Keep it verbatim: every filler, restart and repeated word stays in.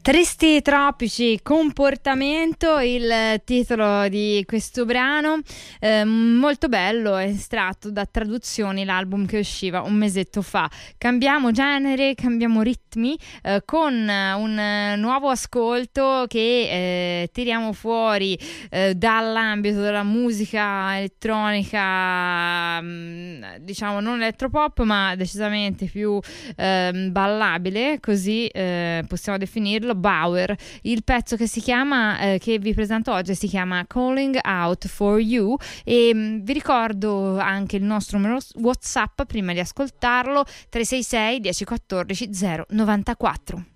Tristi tropici, comportamento, il titolo di questo brano, eh, molto bello, estratto da Traduzioni, l'album che usciva un mesetto fa. Cambiamo genere, cambiamo ritmi, eh, con un nuovo ascolto che eh, tiriamo fuori eh, dall'ambito della musica elettronica, mh, diciamo non elettropop, ma decisamente più eh, ballabile, così eh, possiamo definirlo. Bauer, il pezzo che si chiama eh, che vi presento oggi si chiama Calling Out for You e mh, vi ricordo anche il nostro numero WhatsApp prima di ascoltarlo: tre sei sei uno zero uno quattro zero nove quattro.